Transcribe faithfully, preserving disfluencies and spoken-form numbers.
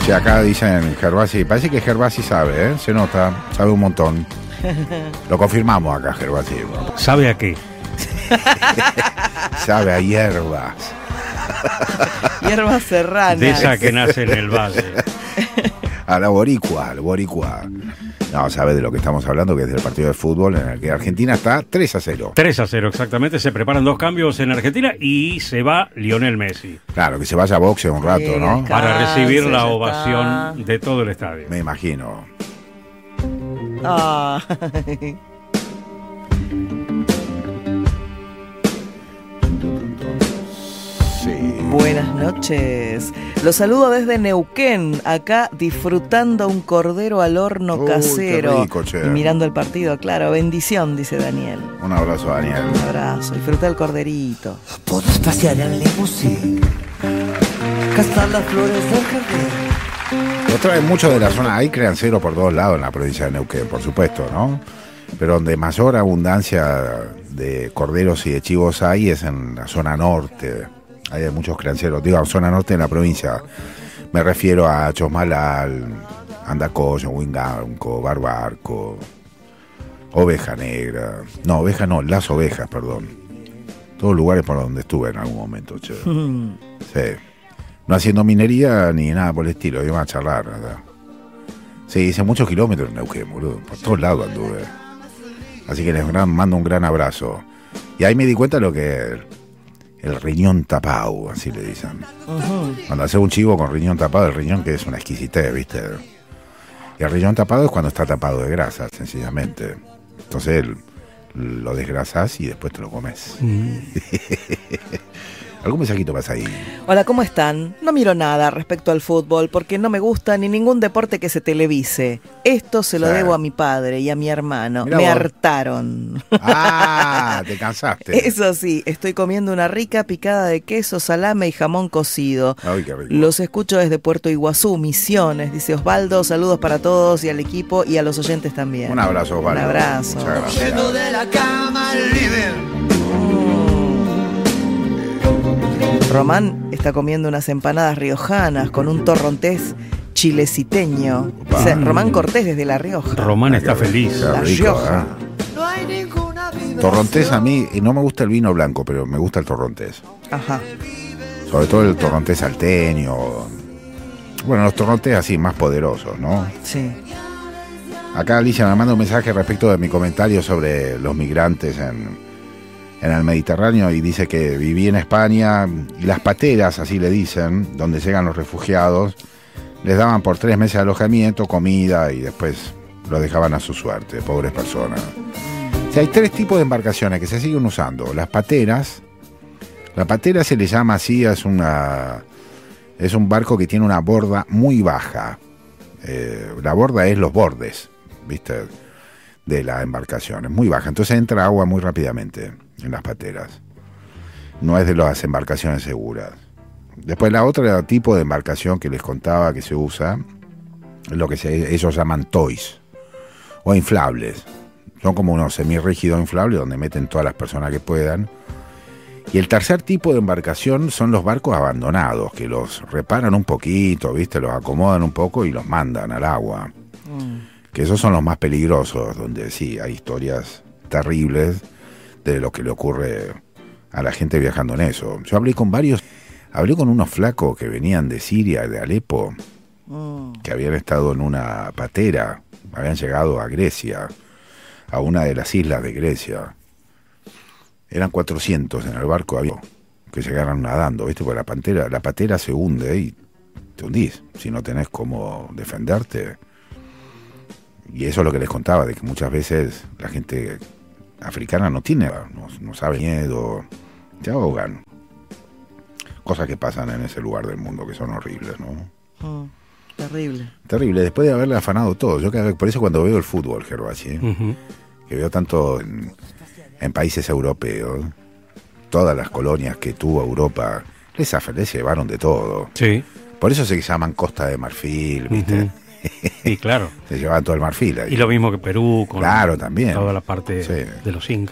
Sí, acá dicen Gervasi, parece que Gervasi sabe, ¿eh? Se nota, sabe un montón. Lo confirmamos acá, Gervasi. ¿Sabe a qué? Sabe a hierbas. Hierbas serranas. De esa que nace en el valle. A la boricua, al boricua. No, sabe de lo que estamos hablando, que es del partido de fútbol en el que Argentina está tres a cero. tres a cero, exactamente. Se preparan dos cambios en Argentina y se va Lionel Messi. Claro, que se vaya a boxe un rato, Sí, ¿no? descanse, Para recibir ya la está. ovación de todo el estadio. Me imagino. Ay. Sí. Buenas noches. Los saludo desde Neuquén, acá disfrutando un cordero al horno Uy, casero. qué rico, che. Y mirando el partido, claro. Bendición, dice Daniel. Un abrazo, Daniel. Un abrazo. Disfruta el corderito. Podés pasear en limusín, cazar las flores del jardín. Lo traen mucho de la zona, hay crianceros por todos lados en la provincia de Neuquén, por supuesto, ¿no? Pero donde mayor abundancia de corderos y de chivos hay es en la zona norte. Hay muchos crianceros, digo, zona norte de la provincia. Me refiero a Chosmalal, Andacoyo, Huinganco, Barbarco, Oveja Negra. No, Oveja no, Las Ovejas, perdón. Todos lugares por donde estuve en algún momento, che. Sí. No haciendo minería ni nada por el estilo, iba a charlar, ¿verdad? Sí, hice muchos kilómetros en Neuquén, boludo. Por todos lados anduve. Así que les mando un gran abrazo. Y ahí me di cuenta de lo que... El riñón tapado, así le dicen. Uh-huh. Cuando hace un chivo con riñón tapado, el riñón que es una exquisitez, ¿viste? Y el riñón tapado es cuando está tapado de grasa, sencillamente. Entonces el, lo desgrasás y después te lo comes. Mm. ¿Algún mensajito más ahí? Hola, ¿cómo están? No miro nada respecto al fútbol porque no me gusta ni ningún deporte que se televise. Esto se lo Sí. debo a mi padre y a mi hermano. Mirá me vos. hartaron. Ah, te cansaste. Eso sí, estoy comiendo una rica picada de queso, salame y jamón cocido. Ay, qué rico. Los escucho desde Puerto Iguazú, Misiones, dice Osvaldo. Saludos para todos y al equipo y a los oyentes también. Un abrazo, Osvaldo. Un abrazo. Muchas gracias. Yendo de la cama al living. Román está comiendo unas empanadas riojanas con un torrontés chileciteño. Opa. Dice Román Cortés desde La Rioja. Román Ah, está qué feliz. rico, La rico, Rioja. ¿eh? No hay ninguna vibración. Torrontés a mí, y no me gusta el vino blanco, pero me gusta el torrontés. Ajá. Sobre todo el torrontés salteño. Bueno, los torrontés así, más poderosos, ¿no? Sí. Acá Alicia me manda un mensaje respecto de mi comentario sobre los migrantes en, en el Mediterráneo y dice que viví en España y las pateras, así le dicen, donde llegan los refugiados, les daban por tres meses de alojamiento, comida y después los dejaban a su suerte, pobres personas. O sea, hay tres tipos de embarcaciones que se siguen usando. Las pateras, la patera se le llama así, es una es un barco que tiene una borda muy baja. Eh, la borda es los bordes, ¿viste? De la embarcación, es muy baja, entonces entra agua muy rápidamente en las pateras. No es de las embarcaciones seguras. Después la otra tipo de embarcación que les contaba que se usa es lo que se, ellos llaman toys o inflables. Son como unos semirrígidos inflables donde meten todas las personas que puedan. Y el tercer tipo de embarcación son los barcos abandonados, que los reparan un poquito, ¿viste? Los acomodan un poco y los mandan al agua. Mm. Que esos son los más peligrosos, donde sí, hay historias terribles de lo que le ocurre a la gente viajando en eso. Yo hablé con varios, hablé con unos flacos que venían de Siria, de Alepo, mm. que habían estado en una patera, habían llegado a Grecia, a una de las islas de Grecia. Eran cuatrocientos en el barco había que llegaran nadando, ¿viste? Porque la pantera, la patera se hunde y te hundís si no tenés cómo defenderte. Y eso es lo que les contaba, de que muchas veces la gente africana no tiene, no, no sabe miedo, se ahogan. Cosas que pasan en ese lugar del mundo que son horribles, ¿no? Mm, terrible. Terrible, después de haberle afanado todo. Yo cada vez, por eso cuando veo el fútbol, Gervasi, ¿eh? Uh-huh. que veo tanto en, en países europeos, todas las colonias que tuvo Europa, les, les llevaron de todo. Sí. Por eso se llaman Costa de Marfil, ¿viste? Uh-huh. Sí, claro. Se llevaban todo el marfil ahí. Y lo mismo que Perú, con claro, también. toda la parte sí. de los incas.